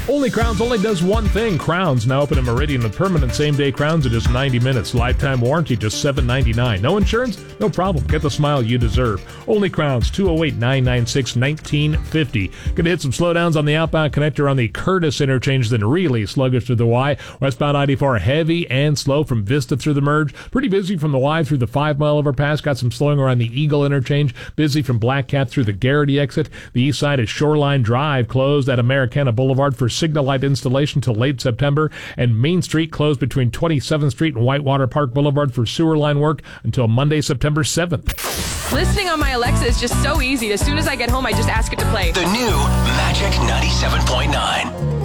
Only Crowns only does one thing. Crowns now open in Meridian with permanent same-day crowns in just 90 minutes. Lifetime warranty just $7.99. No insurance? No problem. Get the smile you deserve. Only Crowns, 208-996-1950. Gonna hit some slowdowns on the outbound connector on the Curtis interchange, then really sluggish through the Y. Westbound I-84 heavy and slow from Vista through the merge. Pretty busy from the Y through the 5-mile overpass. Got some slowing around the Eagle interchange. Busy from Black Cat through the Garrity exit. The east side is Shoreline Drive closed at Americana Boulevard for signal light installation till late September, and Main Street closed between 27th Street and Whitewater Park Boulevard for sewer line work until Monday, September 7th. Listening on my Alexa is just so easy. As soon as I get home, I just ask it to play. The new Magic 97.9.